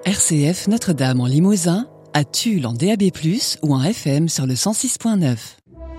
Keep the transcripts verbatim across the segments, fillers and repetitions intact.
R C F Notre-Dame en Limousin, à Tulle en D A B plus, ou en F M sur le cent six point neuf.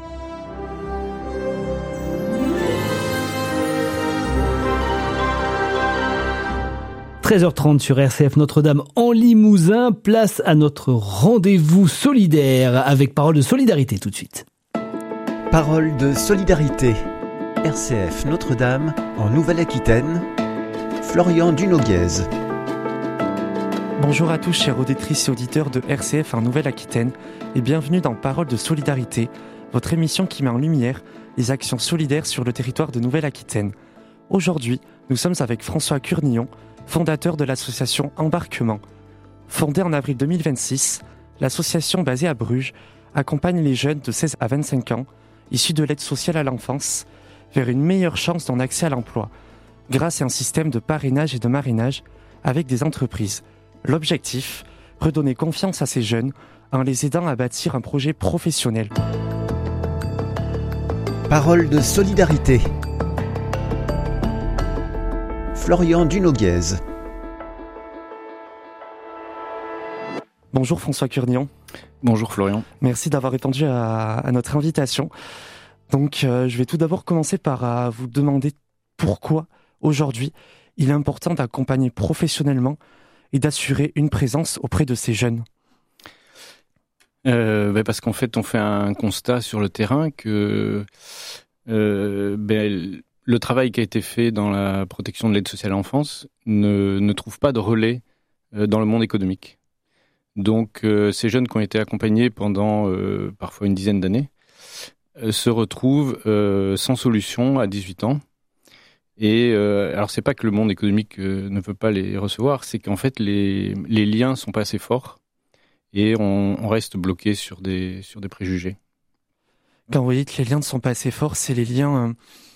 treize heures trente sur R C F Notre-Dame en Limousin, place à notre rendez-vous solidaire avec Parole de solidarité tout de suite. Parole de solidarité, R C F Notre-Dame en Nouvelle-Aquitaine, Florian Dunoguez. Bonjour à tous chères auditrices et auditeurs de R C F en Nouvelle-Aquitaine et bienvenue dans Parole de solidarité, votre émission qui met en lumière les actions solidaires sur le territoire de Nouvelle-Aquitaine. Aujourd'hui, nous sommes avec François Curnillon, fondateur de l'association Embarquement. Fondée en avril deux mille vingt-six, l'association basée à Bruges accompagne les jeunes de seize à vingt-cinq ans, issus de l'aide sociale à l'enfance, vers une meilleure chance d'en accès à l'emploi, grâce à un système de parrainage et de marrainage avec des entreprises. L'objectif, redonner confiance à ces jeunes en les aidant à bâtir un projet professionnel. Parole de solidarité. Florian Dunoguez. Bonjour François Curnillon. Bonjour Florian. Merci d'avoir répondu à, à notre invitation. Donc euh, je vais tout d'abord commencer par euh, vous demander pourquoi aujourd'hui il est important d'accompagner professionnellement et d'assurer une présence auprès de ces jeunes. Euh, ben parce qu'en fait on fait un constat sur le terrain que euh, ben, le travail qui a été fait dans la protection de l'aide sociale à l'enfance ne, ne trouve pas de relais euh, dans le monde économique. Donc euh, ces jeunes qui ont été accompagnés pendant euh, parfois une dizaine d'années euh, se retrouvent euh, sans solution à dix-huit ans. Et euh, alors c'est pas que le monde économique euh, ne veut pas les recevoir, c'est qu'en fait les, les liens sont pas assez forts et on, on reste bloqué sur des, sur des préjugés. Quand vous dites que les liens ne sont pas assez forts, c'est les liens... Euh...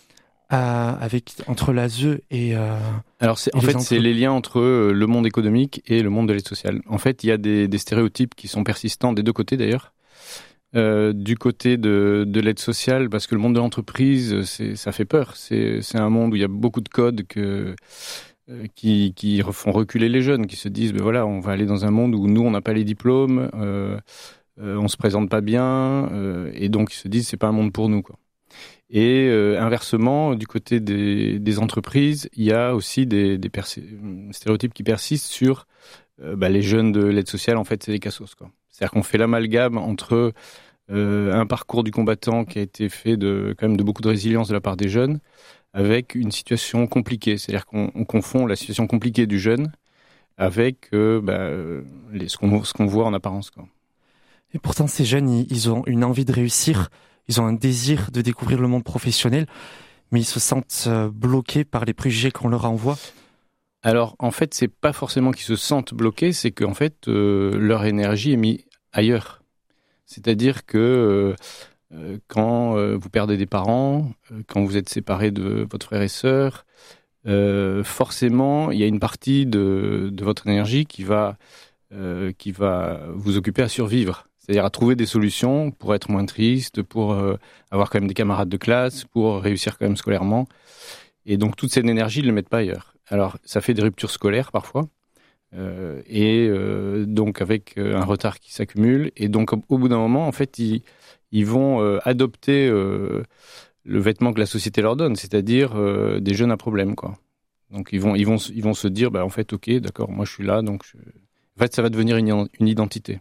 À, avec, entre l'A S E et... Euh, Alors, c'est, et en fait, entre... c'est les liens entre le monde économique et le monde de l'aide sociale. En fait, il y a des, des stéréotypes qui sont persistants des deux côtés, d'ailleurs. Euh, du côté de, de l'aide sociale, parce que le monde de l'entreprise, c'est, ça fait peur. C'est, c'est un monde où il y a beaucoup de codes que, euh, qui, qui font reculer les jeunes, qui se disent, ben voilà, on va aller dans un monde où nous, on n'a pas les diplômes, euh, euh, on se présente pas bien, euh, et donc ils se disent, c'est pas un monde pour nous, quoi. Et euh, inversement, du côté des, des entreprises, il y a aussi des, des persi- stéréotypes qui persistent sur euh, bah, les jeunes de l'aide sociale, en fait, c'est des cassos, quoi. C'est-à-dire qu'on fait l'amalgame entre euh, un parcours du combattant qui a été fait de, quand même de beaucoup de résilience de la part des jeunes avec une situation compliquée. C'est-à-dire qu'on on confond la situation compliquée du jeune avec euh, bah, les, ce, qu'on, ce qu'on voit en apparence, quoi. Et pourtant, ces jeunes, ils, ils ont une envie de réussir. Ils ont un désir de découvrir le monde professionnel, mais ils se sentent bloqués par les préjugés qu'on leur envoie. Alors, en fait, c'est pas forcément qu'ils se sentent bloqués, c'est qu'en fait, euh, leur énergie est mise ailleurs. C'est-à-dire que euh, quand euh, vous perdez des parents, euh, quand vous êtes séparés de votre frère et sœur, euh, forcément, il y a une partie de, de votre énergie qui va, euh, qui va vous occuper à survivre. C'est-à-dire à trouver des solutions pour être moins triste, pour euh, avoir quand même des camarades de classe, pour réussir quand même scolairement. Et donc toute cette énergie, ils ne le mettent pas ailleurs. Alors ça fait des ruptures scolaires parfois, euh, et euh, donc avec euh, un retard qui s'accumule. Et donc au, au bout d'un moment, en fait, ils, ils vont euh, adopter euh, le vêtement que la société leur donne, c'est-à-dire euh, des jeunes à problème, quoi. Donc ils vont, ils vont, ils vont se dire, bah en fait, ok, d'accord, moi je suis là, donc je... en fait ça va devenir une, une identité.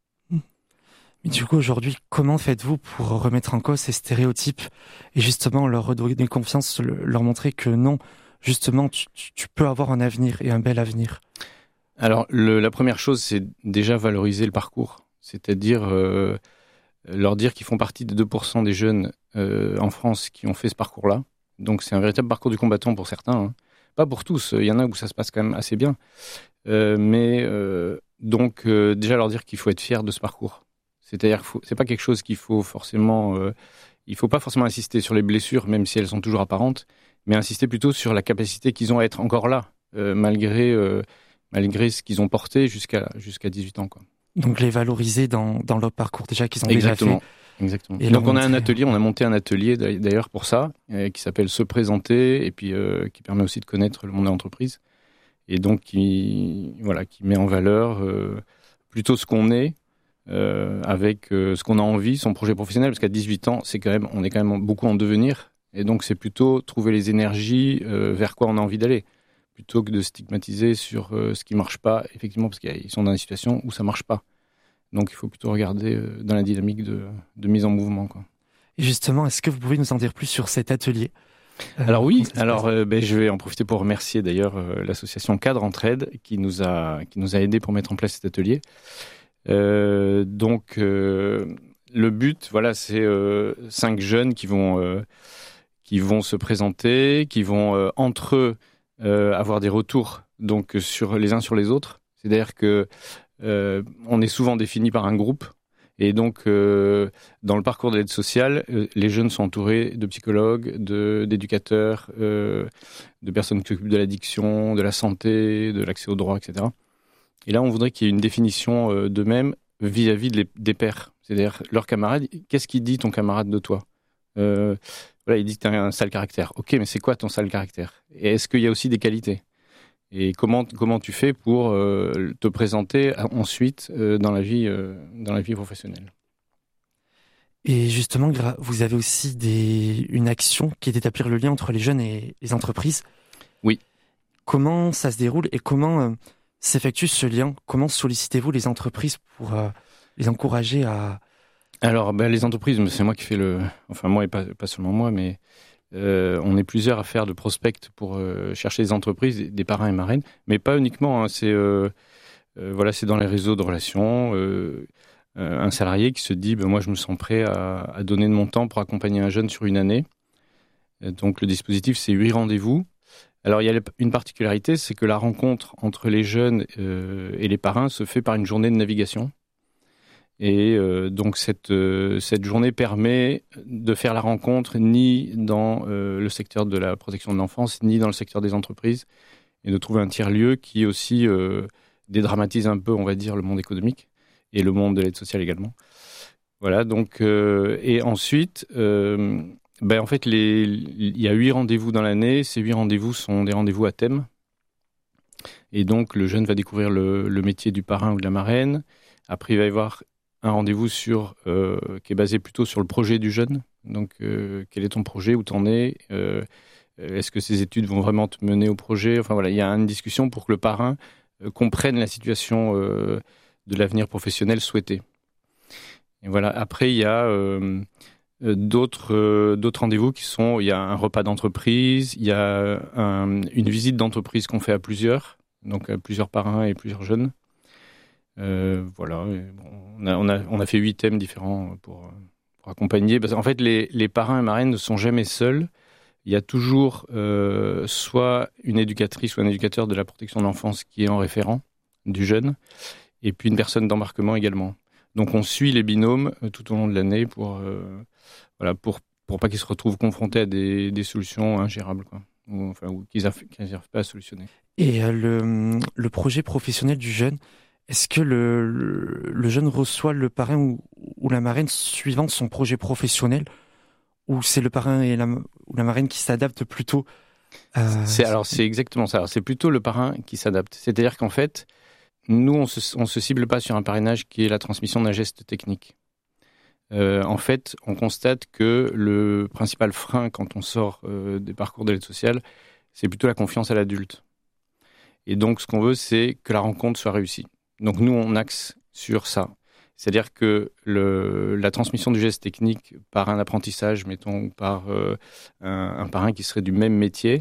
Mais du coup, aujourd'hui, comment faites-vous pour remettre en cause ces stéréotypes et justement leur redonner confiance, leur montrer que non, justement, tu, tu peux avoir un avenir et un bel avenir? Alors, le, la première chose, c'est déjà valoriser le parcours. C'est-à-dire euh, leur dire qu'ils font partie des deux pour cent des jeunes euh, en France qui ont fait ce parcours-là. Donc, c'est un véritable parcours du combattant pour certains, hein. Pas pour tous. Il y en a où ça se passe quand même assez bien. Euh, mais euh, donc, euh, déjà leur dire qu'il faut être fier de ce parcours. C'est-à-dire que c'est pas quelque chose qu'il faut forcément... Euh, il faut pas forcément insister sur les blessures, même si elles sont toujours apparentes, mais insister plutôt sur la capacité qu'ils ont à être encore là, euh, malgré, euh, malgré ce qu'ils ont porté jusqu'à, jusqu'à dix-huit ans, quoi. Donc les valoriser dans, dans leur parcours déjà qu'ils ont Exactement. déjà fait. Exactement. Et donc on montrer... a un atelier, on a monté un atelier d'ailleurs pour ça, euh, qui s'appelle Se présenter, et puis euh, qui permet aussi de connaître le monde de l'entreprise. et donc qui, voilà, qui met en valeur euh, plutôt ce qu'on est euh, avec euh, ce qu'on a envie, son projet professionnel, parce qu'à dix-huit ans, c'est quand même, on est quand même beaucoup en devenir, et donc c'est plutôt trouver les énergies euh, vers quoi on a envie d'aller, plutôt que de stigmatiser sur euh, ce qui marche pas, effectivement, parce qu'ils sont dans une situation où ça marche pas. Donc il faut plutôt regarder euh, dans la dynamique de, de mise en mouvement, quoi. Et justement, est-ce que vous pouvez nous en dire plus sur cet atelier ? Euh, Alors oui, alors euh, ben, je vais en profiter pour remercier d'ailleurs euh, l'association Cadre Entraide qui nous a qui nous a aidés pour mettre en place cet atelier. Euh, donc euh, le but, voilà, c'est euh, cinq jeunes qui vont euh, qui vont se présenter, qui vont euh, entre eux euh, avoir des retours donc sur les uns sur les autres. C'est-à-dire que euh, on est souvent défini par un groupe. Et donc, euh, dans le parcours de l'aide sociale, euh, les jeunes sont entourés de psychologues, de, d'éducateurs, euh, de personnes qui s'occupent de l'addiction, de la santé, de l'accès aux droits, et cetera. Et là, on voudrait qu'il y ait une définition euh, d'eux-mêmes vis-à-vis de les, des pairs. C'est-à-dire, leurs camarades, qu'est-ce qu'il dit ton camarade de toi ? euh, Voilà, il dit que tu as un sale caractère. Ok, mais c'est quoi ton sale caractère ? Et est-ce qu'il y a aussi des qualités ? Et comment, comment tu fais pour euh, te présenter ensuite euh, dans la vie, euh, dans la vie professionnelle. Et justement, vous avez aussi des, une action qui est d'établir le lien entre les jeunes et les entreprises. Oui. Comment ça se déroule et comment euh, s'effectue ce lien ? Comment sollicitez-vous les entreprises pour euh, les encourager à... Alors, ben, les entreprises, c'est moi qui fais le... Enfin, moi et pas, pas seulement moi, mais... Euh, on est plusieurs à faire de prospects pour euh, chercher des entreprises, des, des parrains et marraines, mais pas uniquement. Hein, c'est euh, euh, voilà, c'est dans les réseaux de relations. Euh, euh, un salarié qui se dit, ben, moi, je me sens prêt à, à donner de mon temps pour accompagner un jeune sur une année. Et donc, le dispositif, c'est huit rendez-vous. Alors, il y a une particularité, c'est que la rencontre entre les jeunes euh, et les parrains se fait par une journée de navigation. Et euh, donc cette, euh, cette journée permet de faire la rencontre ni dans euh, le secteur de la protection de l'enfance, ni dans le secteur des entreprises, et de trouver un tiers-lieu qui aussi euh, dédramatise un peu, on va dire, le monde économique et le monde de l'aide sociale également. Voilà, donc, euh, et ensuite, euh, ben en fait, les, il y a huit rendez-vous dans l'année. Ces huit rendez-vous sont des rendez-vous à thème. Et donc, le jeune va découvrir le, le métier du parrain ou de la marraine. Après, il va y avoir un rendez-vous sur, euh, qui est basé plutôt sur le projet du jeune. Donc, euh, quel est ton projet, où t'en es, euh, est-ce que ces études vont vraiment te mener au projet ? Enfin voilà, il y a une discussion pour que le parrain euh, comprenne la situation euh, de l'avenir professionnel souhaité. Et voilà. Après, il y a euh, d'autres euh, d'autres rendez-vous qui sont, il y a un repas d'entreprise, il y a un, une visite d'entreprise qu'on fait à plusieurs, donc à plusieurs parrains et plusieurs jeunes. Euh, voilà, bon, on, a, on, a, on a fait huit thèmes différents pour, pour accompagner. Parce qu'en fait, les, les parrains et marraines ne sont jamais seuls. Il y a toujours euh, soit une éducatrice ou un éducateur de la protection de l'enfance qui est en référent du jeune, et puis une personne d'embarquement également. Donc on suit les binômes euh, tout au long de l'année pour, euh, voilà, pour, pour pas qu'ils se retrouvent confrontés à des, des solutions ingérables, quoi, ou, enfin, ou qu'ils n'arrivent pas à solutionner. Et euh, le, le projet professionnel du jeune, est-ce que le, le, le jeune reçoit le parrain ou, ou la marraine suivant son projet professionnel, ou c'est le parrain et la, ou la marraine qui s'adaptent plutôt euh, c'est, Alors c'est exactement ça. Alors, c'est plutôt le parrain qui s'adapte. C'est-à-dire qu'en fait, nous, on se, on se cible pas sur un parrainage qui est la transmission d'un geste technique. Euh, en fait, on constate que le principal frein quand on sort euh, des parcours de l'aide sociale, c'est plutôt la confiance à l'adulte. Et donc, ce qu'on veut, c'est que la rencontre soit réussie. Donc nous, on axe sur ça. C'est-à-dire que le, la transmission du geste technique par un apprentissage, mettons, par euh, un, un parrain qui serait du même métier,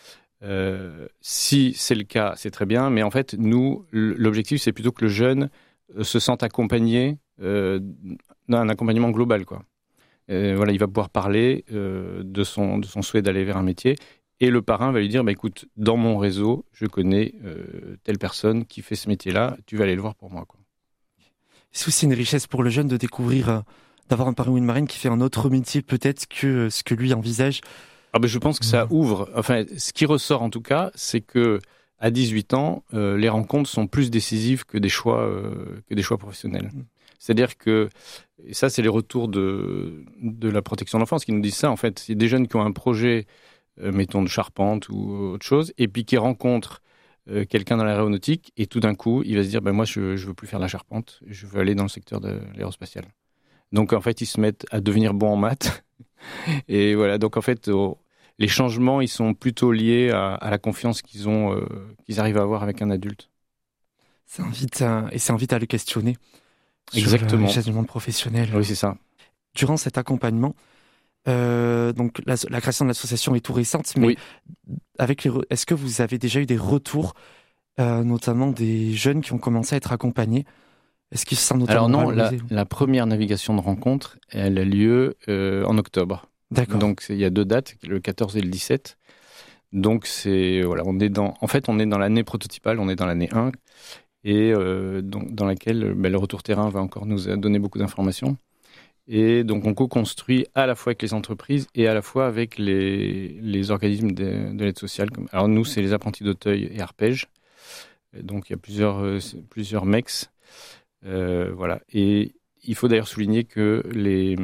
euh, si c'est le cas, c'est très bien. Mais en fait, nous, l'objectif, c'est plutôt que le jeune se sente accompagné euh, d'un accompagnement global, quoi. Euh, voilà, il va pouvoir parler euh, de son, de son souhait d'aller vers un métier. Et le parrain va lui dire, bah, écoute, dans mon réseau, je connais euh, telle personne qui fait ce métier-là, tu vas aller le voir pour moi, quoi. Est-ce que c'est une richesse pour le jeune de découvrir, euh, d'avoir un parrain ou une marraine qui fait un autre métier peut-être que euh, ce que lui envisage ? Ah ben, je pense que ça ouvre, enfin, ce qui ressort en tout cas, c'est que à dix-huit ans, euh, les rencontres sont plus décisives que des choix, euh, que des choix professionnels. Mmh. C'est-à-dire que, et ça c'est les retours de, de la protection de l'enfance qui nous disent ça, en fait, c'est des jeunes qui ont un projet, Euh, mettons de charpente ou autre chose, et puis qui rencontrent euh, quelqu'un dans l'aéronautique et tout d'un coup, il va se dire ben, moi, je ne veux plus faire la charpente, je veux aller dans le secteur de l'aérospatial. Donc, en fait, ils se mettent à devenir bons en maths. Et voilà, donc en fait, oh, les changements, ils sont plutôt liés à, à la confiance qu'ils ont, euh, qu'ils arrivent à avoir avec un adulte. Ça invite à, et ça invite à le questionner. Exactement. Sur la richesse du monde professionnel. Oui, c'est ça. Durant cet accompagnement, euh, donc la, la création de l'association est tout récente, mais oui. avec les, est-ce que vous avez déjà eu des retours, euh, notamment des jeunes qui ont commencé à être accompagnés? Est-ce qu'ils se sentent notamment Alors non, la, valorisés? la première navigation de rencontre, elle a lieu euh, en octobre. D'accord. Donc il y a deux dates, le quatorze et le dix-sept. Donc c'est voilà, on est dans, en fait, on est dans l'année prototypale, on est dans l'année un, et euh, donc, dans laquelle ben, le retour terrain va encore nous donner beaucoup d'informations. Et donc on co-construit à la fois avec les entreprises et à la fois avec les, les organismes de, de l'aide sociale. Alors nous, c'est les apprentis d'Auteuil et Arpège. Donc il y a plusieurs, euh, plusieurs M E X. Euh, voilà. Et il faut d'ailleurs souligner que les,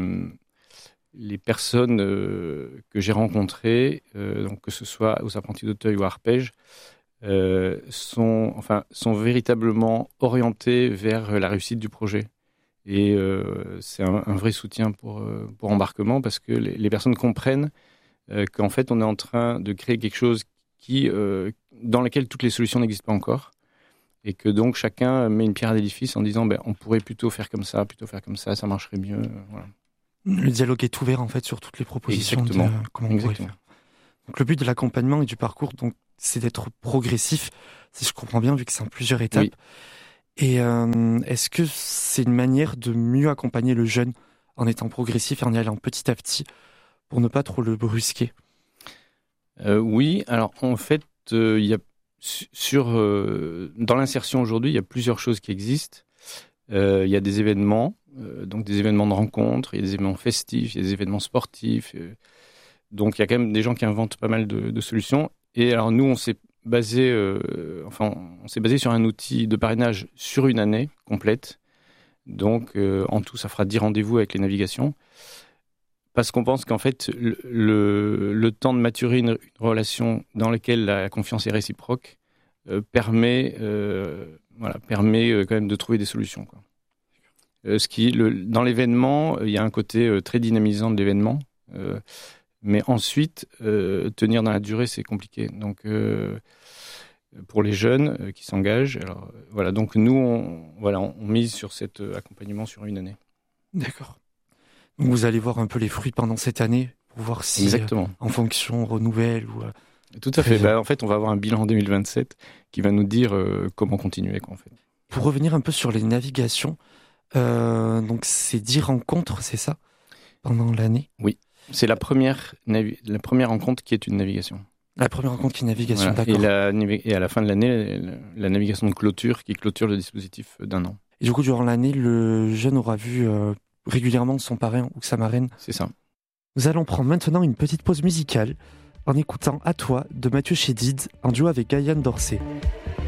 les personnes euh, que j'ai rencontrées, euh, donc que ce soit aux apprentis d'Auteuil ou à Arpège, euh, sont, enfin, sont véritablement orientées vers la réussite du projet. Et euh, c'est un, un vrai soutien pour, pour Embarquement parce que les, les personnes comprennent euh, qu'en fait, on est en train de créer quelque chose qui, euh, dans lequel toutes les solutions n'existent pas encore. Et que donc chacun met une pierre à l'édifice en disant ben, on pourrait plutôt faire comme ça, plutôt faire comme ça, ça marcherait mieux. Voilà. Le dialogue est ouvert en fait sur toutes les propositions. Exactement. De, comment on pourrait faire. Donc le but de l'accompagnement et du parcours, donc, c'est d'être progressif, si je comprends bien, vu que c'est en plusieurs étapes. Oui. Et euh, est-ce que c'est une manière de mieux accompagner le jeune en étant progressif et en y allant petit à petit pour ne pas trop le brusquer? euh, Oui, alors en fait, il euh, y a Sur, euh, dans l'insertion aujourd'hui, il y a plusieurs choses qui existent. Euh, il y a des événements, euh, donc des événements de rencontres, il y a des événements festifs, il y a des événements sportifs. Euh, donc il y a quand même des gens qui inventent pas mal de, de solutions. Et alors nous, on s'est basé, euh, enfin, on s'est basé sur un outil de parrainage sur une année complète. Donc euh, en tout, ça fera dix rendez-vous avec les navigations. Parce qu'on pense qu'en fait, le, le, le temps de maturer une, une relation dans laquelle la confiance est réciproque euh, permet, euh, voilà, permet euh, quand même de trouver des solutions, quoi. Euh, ce qui, le, dans l'événement, il y a un côté euh, très dynamisant de l'événement, euh, mais ensuite, euh, tenir dans la durée, c'est compliqué. Donc, euh, pour les jeunes euh, qui s'engagent, alors, euh, voilà, donc nous, on, voilà, on, on mise sur cet euh, accompagnement sur une année. D'accord. Donc vous allez voir un peu les fruits pendant cette année pour voir si, Exactement. Euh, en fonction renouvelle ou. Euh, Tout à fait. Bah, en fait, on va avoir un bilan en deux mille vingt-sept qui va nous dire euh, comment continuer, quoi, en fait. Pour revenir un peu sur les navigations, euh, donc c'est dix rencontres, c'est ça, pendant l'année? Oui. C'est la première, navi- la première rencontre qui est une navigation. La première rencontre qui est navigation, Voilà. d'accord. Et, la, et à la fin de l'année, la, la navigation de clôture qui clôture le dispositif d'un an. Et du coup, durant l'année, le jeune aura vu euh, régulièrement son parrain ou sa marraine. C'est ça. Nous allons prendre maintenant une petite pause musicale en écoutant À toi de Mathieu Chédid en duo avec Gaëlle Dorsey.